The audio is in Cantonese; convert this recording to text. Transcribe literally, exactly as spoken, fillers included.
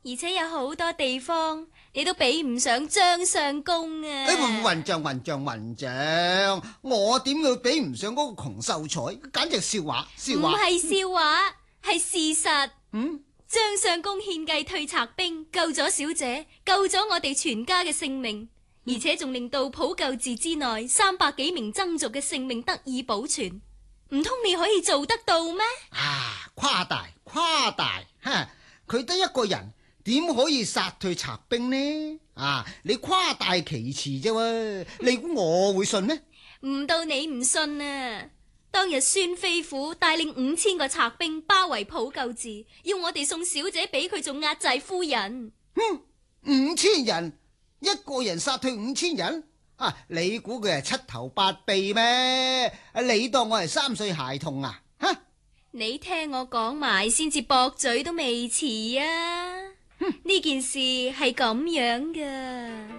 而且有好多地方你都比唔上張相公啊！ 誒，混帳混帳混帳，我點會比唔上嗰個窮秀才？簡直笑話笑話！ 唔係笑話，係事實。 嗯， 張相公獻計退賊兵，救咗小姐，救咗我哋全家嘅性命，而且仲令到普救寺之內三百幾名僧俗嘅性命得以保存。唔通你可以做得到咩？ 啊，誇大誇大！哈，佢得一個人，點可以殺退賊兵呢？啊，你誇大其詞啫喎，你估我會信咩？ 唔到你唔信啊！當日孫飛虎帶領五千個賊兵包圍普救寺，要我哋送小姐俾佢做壓寨夫人。 哼，五千人，一個人殺退五千人？啊！你估佢係七頭八臂咩？你當我係三歲孩童啊？哈！ 你聽我講埋先至駁嘴都未遲啊！呢件事係咁樣噶。